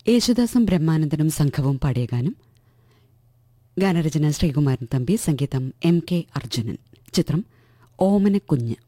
യേശുദാസും ബ്രഹ്മാനന്ദനും സംഘവും പാടിയ ഗാനം. ഗാനരചന ശ്രീകുമാരൻ തമ്പി, സംഗീതം MK അർജുനൻ. ചിത്രം ഓമനക്കുഞ്ഞ്.